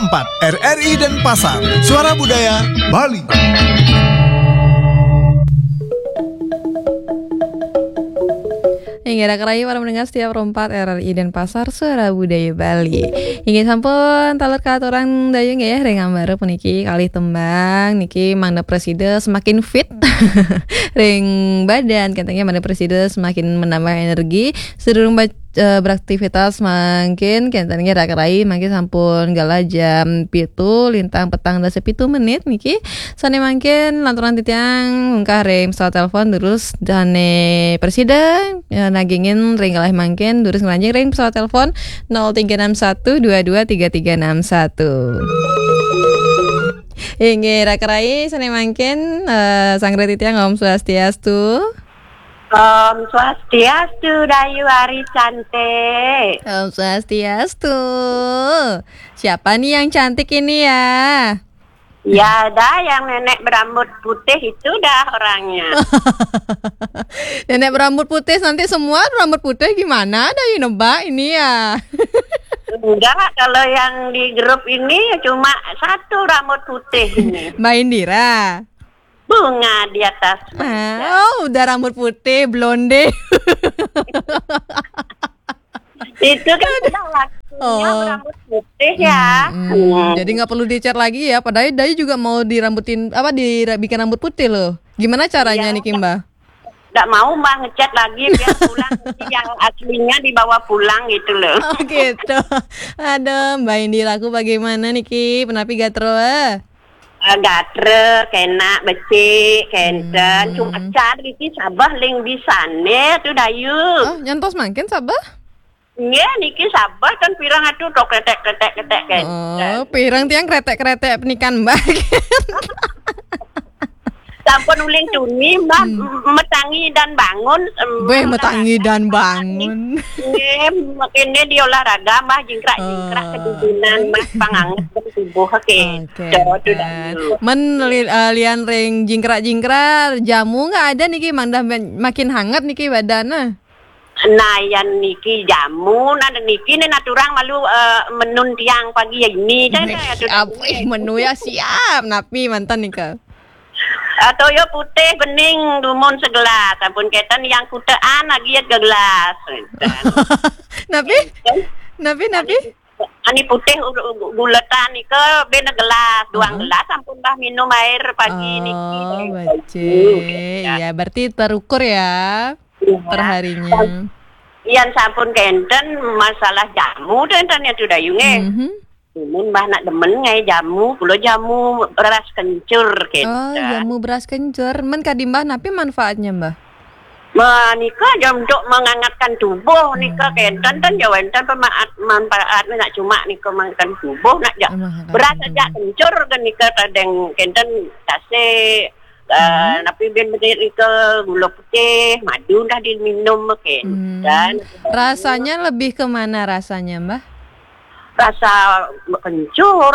103,4 RRI Denpasar. Suara Budaya Bali. Hingga kerai para mendengar setiap rompat RRI Denpasar Suara Budaya Bali. Hingga sampun talur katuran dayung ya rengang baru puniki kali tembang niki Mangda Presiden semakin fit. Ring badan katanya Mangda Presiden semakin menambah energi sedurung beraktivitas makin kentangnya rakerai makin sampun gala jam pitu lintang petang 17 menit niki sane makin lanturan titiang ungkah rem pesawat telepon terus dane presiden nagingin ring kalah makin terus ngelanjing ring pesawat telepon 0361223361 hingga rakerai sane makin sang titiang Om Swastiastu. Om Swastiastu, Dayu Ari cantik. Om Swastiastu. Siapa nih yang cantik ini ya? Ya dah, yang nenek berambut putih itu dah orangnya. Nenek berambut putih nanti semua rambut putih gimana? Ada yang nebak ini ya? Enggak, kalau yang di grup ini cuma satu rambut putih ini. Mbak Indira. Bunga di atas. Oh, udah rambut putih, blonde. Itu kan sudah waktunya berambut putih ya. Jadi nggak perlu dicat lagi ya. Padahal Dayu juga mau dirambutin dibikin rambut putih loh. Gimana caranya nih Mbak? Nggak mau Mbak ngecat lagi biar pulang yang aslinya dibawa pulang gitu loh. Oh gitu. Aduh, Mbak Indira aku bagaimana nih Penapi gatro gatre, kena, becik, kenten, cuma cat gitu sabah ling di sana tuh Dayu. Oh, nyantos makin sabah? Iya, niki sabah kan pirang atuh tok kretek kan. Oh, pirang tiang kretek penikan Mbak. Sampun uling tuni Mbak metangi dan bangun. Metangi dan bangun. Nggih, makene di olahraga Mbak jingkrak kedudunan Mbak panganget tubuh oke. Lian ring jingkrak jamu nggak ada niki mandah makin hangat niki badana. Nah, yang niki jamu, nada niki nih naturang malu menun tiang pagi ini. Menu ya siap, napi mantan nika. Toyo putih bening dumun segelas, ampun ketan yang kutean lagi gelas. Napi. Ani putih guletan nika bena gelas, duang gelas ampun bah minum air pagi niki. Oh, bace. Ya, berarti terukur ya perharinya. Yang sampun kenten masalah jamu dan ya sudah yunge. Mun mbah nak demen ngai jamu, kula jamu beras kencur gitu. Oh, jamu beras kencur. Men kadimbah napi manfaatnya, Mbah? Nika jam untuk menghangatkan tubuh nika kenten dan jawantan manfaatnya nak cuma nika menghangatkan tubuh nak beras aja kencur kan nika tadeng kenten tase napi ben-ben nika gula putih, madu dah diminum kenten. Rasanya lebih kemana rasanya, Mbah? Rasa kencur.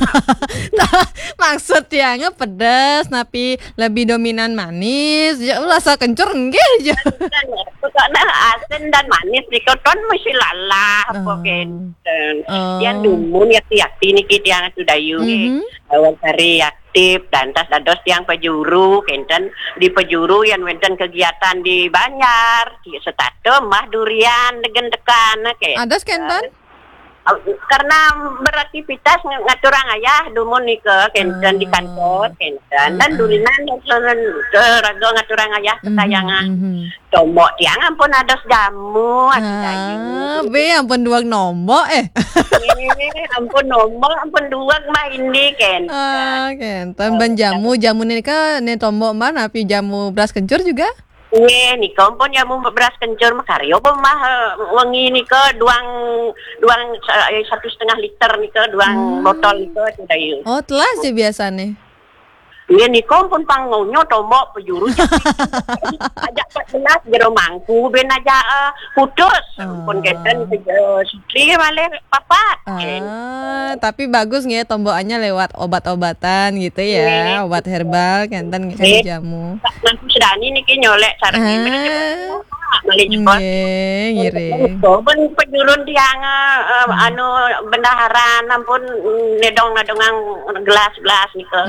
Maksudnya pedas tapi lebih dominan manis. Ya rasa kencur enggak aja. Karena asin dan manis dikoton mesti lalah pokoknya. Yang dumun yakti niki tiang sudah yungi. Awal hari aktif dan tas dados tiang pejuru kenten di pejuru yang wenten kegiatan di Banjar. Setato mah durian degen tekan Ada kenten? Karena beraktivitas ngaturang ayah dumun nika kenten di kantor kenten dan dulinan rago ngaturang ayah ketayangan tombok tiang ampun ada jamu ampun duang nombok ampun nombok ampun duang mah ini kenten ban jamu nika ne tombok mah napi jamu beras kencur juga. Nggih, nika pun jamu beras kencur makaryo mah wengi nika duang 1,5 liter nika duang botol nika sudah yuk. Oh, telas sih biasane. Nggih nika pun pangonyo tombok pejuru ajak 14 jero mangku ben aja putus. Pun keten sutri malih papat. Tapi bagus nggih tombokannya lewat obat-obatan gitu ya, obat herbal kenten kayak jamu. Nang sedani niki nyolek sareng balik cepat. Ngiring. Ben penyurun tiang anu bendaharan ampun nedong-nedongang gelas-gelas nika.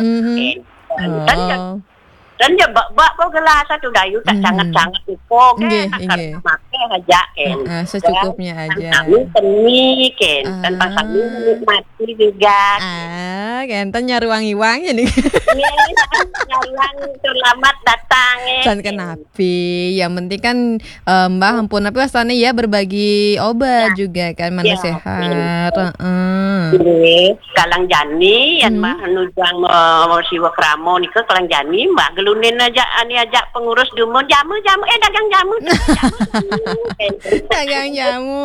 Dan ya bak kok gelas satu dayu tak sangat-sangat niko kan make aja kan. Secukupnya aja. Teni kan tanpa sambil menikmati juga. Kenten nyaruang-iwang ya nih. Nyaruang terlambat datang Can kenapa? Yang penting kan Mbak ampun tapi wasane ya berbagi obat juga kan mana sehat. Kalang jani yang mah nujang mau siwa kramo nika kalang jani mbak gelunin aja ani ajak pengurus dumun jamu dagang jamu. Dagang jamu.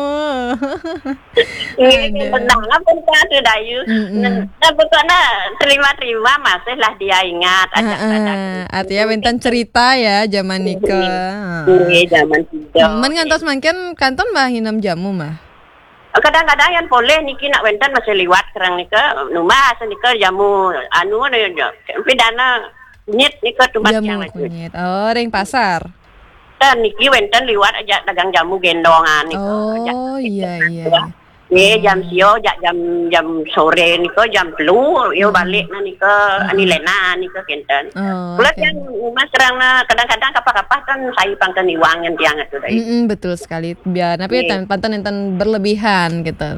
Benar apa tuh dayu. Nah pokoknya terima masih lah dia ingat ajak artinya bentan cerita ya zaman nika. Zaman tiga. Men ngantos mangken kanton mah hinam jamu mah. Kadang-kadang yang boleh niki nak wentan masih liwat kerang nika numas nika jamu anu pidana kunyit nika tumbas jamu kunyit. Oh, ring pasar. Dan niki wentan liwat aja dagang jamu gendongan nika. Oh, iya. Jam sio jam sore nika jam 3 yo balik na nika ani lena nika kenten. Kulat yang mas serangna kadang-kadang kapah-kapah kan saya pangkan iwang yang tiang itu dai. Betul sekali. Biar tapi pantan enten berlebihan gitu.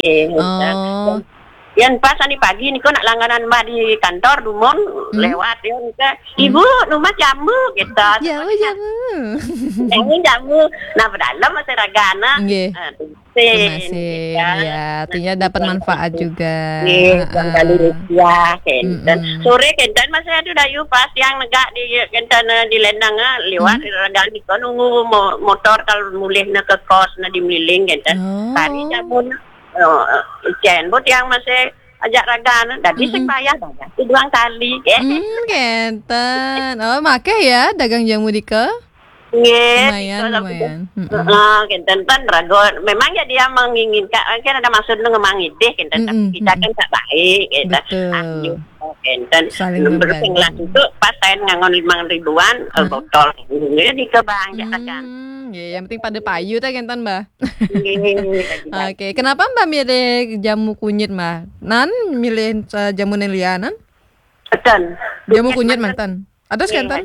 Oh. Yang pas ani pagi niko nak langganan mbak di kantor dumon lewat ya nika ibu rumah jamu gitu. Jamu. Ini jamu nah berdalam masih ragana. Masih ya, artinya dapat manfaat juga. Kali ya kenten. Sore kenten masih ada dayu pas yang negak di kenten di lendang lewat ragal niko nunggu motor kalau mulih na ke kos na dimeliling kenten. Tadi jamu buat yang masih ajak ragan, jadi supaya dagang 2 kali, kenten. Oh, make ya dagang jamu dika? Lumayan. Kenten kan ragon. Memang ya dia menginginkan, kan ada maksud ngemang ide, kenten. Tapi kita kan tak baik, kenten. Kenten. Bersinglah itu pas saya ngangon 5.000-an botol. Ini di kebang kan. Yang penting pada payu teh kenten Mbak. Oke, kenapa Mbak milih jamu kunyit Mbak? Nan milih jamu nelianan? Kenten. Jamu kunyit mantan. Atas kenten?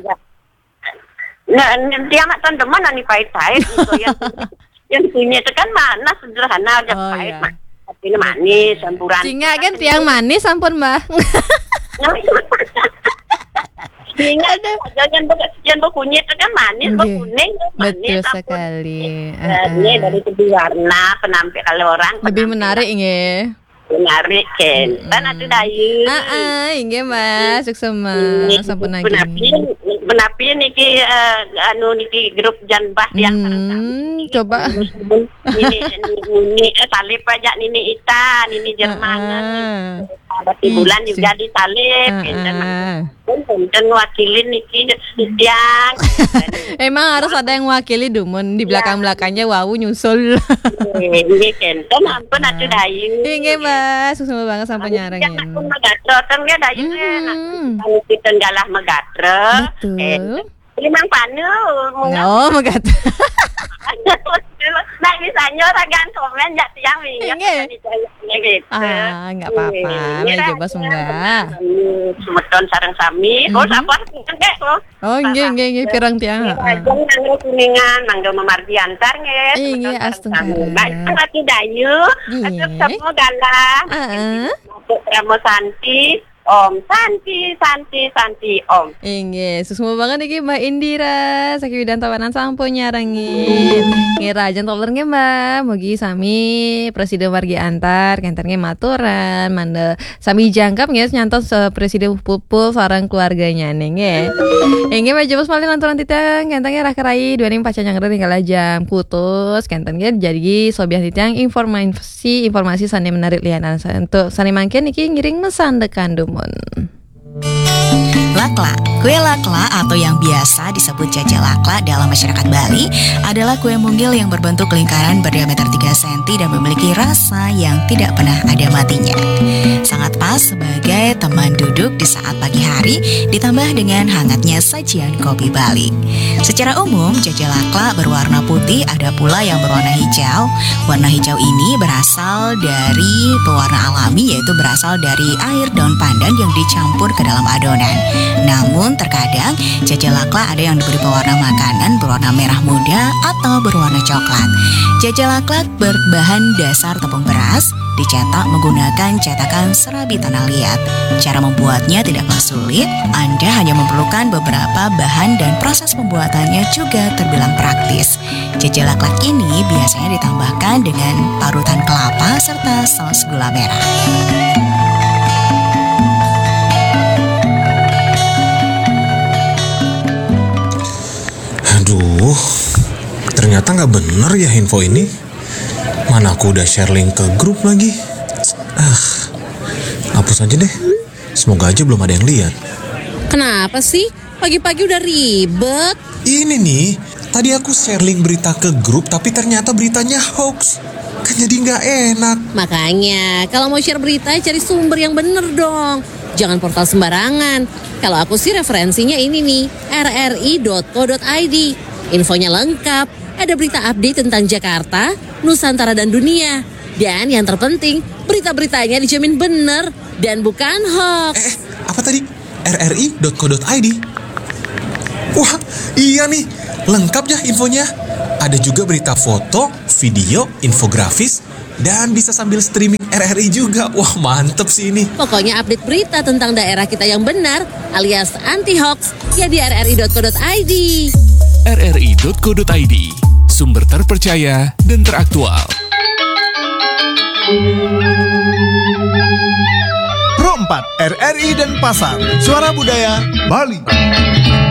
Nah, dia mak teman ani pahit-pahit gitu yang kunyit itu kan mana sederhana aja pahit mah. Tapi ini manis campuran. Singa kan tiang manis sampun Mbak. Singa jangan kunyit itu kan manis, kuning manis. Betul sekali. Ini dari segi warna penampilan orang lebih menarik nggih. Menarik kan atuh dayu. Inggih Mas, sukses sampun lagi. Benapi niki anu niki grup janbah yang coba ini salib aja nini Ita nini Jerman bulan juga di salib dan wakilin niki yang emang harus ada yang wakili dumun di belakang-belakangnya wawu nyusul. Ini kenten ampun atuh dayu. Inggih Mas, sukses banget sampai nyarang ya. Aku megatro kan ge dayu kita galah megatro. Limang panu. Oh, megatro. Nah misalnya ragan komen jak tiang minyak enggak apa-apa. Mari coba sunggah. Semeton sareng sami. Apa engke lo. Nggih pirang tiang. Ajeng nang kuningan mangga memargi antar nggih. Inggih astungkara. Baik lagi dayu. Atuh semua galah. Ramo Santi. Om Santi Om. Inggih, semua banget iki Mbak Indira, saking Widan Tawanan sampun nyarengin. Ngira aja toler nge Mbak, mugi sami Presiden Wargi Antar, kenten nge maturan, manda sami jangkap nge nyantos Presiden Pupul sareng keluarganya nge. Inggih Mbak jebus malih lanturan titang, kenten nge rakerai 2 pacan yang tinggal jam kutus, kenten nge jadi sobiah titang informasi sane menarik lianan untuk sane mangken iki ngiring mesan dekan Dumon. Lakla, kue lakla atau yang biasa disebut jaja lakla dalam masyarakat Bali adalah kue mungil yang berbentuk lingkaran berdiameter 3 cm dan memiliki rasa yang tidak pernah ada matinya. Sangat pas sebagai teman duduk di saat pagi hari hari ditambah dengan hangatnya sajian kopi Bali. Secara umum, jajah laklak berwarna putih, ada pula yang berwarna hijau. Warna hijau ini berasal dari pewarna alami, yaitu berasal dari air daun pandan yang dicampur ke dalam adonan. Namun terkadang jajah laklak ada yang diberi pewarna makanan berwarna merah muda atau berwarna coklat. Jajah laklak berbahan dasar tepung beras, dicetak menggunakan cetakan serabi tanah liat. Cara membuatnya tidaklah sulit, Anda hanya memerlukan beberapa bahan dan proses pembuatannya juga terbilang praktis. Jajah laklak ini biasanya ditambahkan dengan parutan kelapa serta saus gula merah. Aduh, ternyata nggak bener ya info ini. Mana aku udah share link ke grup lagi. Hapus aja deh. Semoga aja belum ada yang lihat. Kenapa sih? Pagi-pagi udah ribet. Ini nih, tadi aku share link berita ke grup tapi ternyata beritanya hoax. Kan jadi nggak enak. Makanya, kalau mau share berita cari sumber yang bener dong. Jangan portal sembarangan. Kalau aku sih referensinya ini nih, rri.co.id. Infonya lengkap, ada berita update tentang Jakarta, Nusantara dan dunia. Dan yang terpenting, berita-beritanya dijamin bener dan bukan hoax. Apa tadi? rri.co.id. Wah, iya nih, lengkap ya infonya. Ada juga berita foto, video, infografis, dan bisa sambil streaming RRI juga. Wah, mantep sih ini. Pokoknya update berita tentang daerah kita yang benar alias anti-hoax ya di rri.co.id. rri.co.id, sumber terpercaya dan teraktual. Pro 4 RRI Denpasar, Suara Budaya Bali.